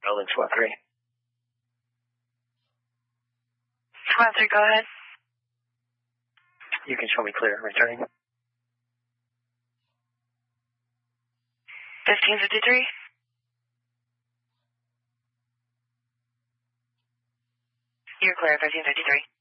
Building squad 3. Squad 3, go ahead. You can show me clear. Returning. 1553. You're clear, 1553.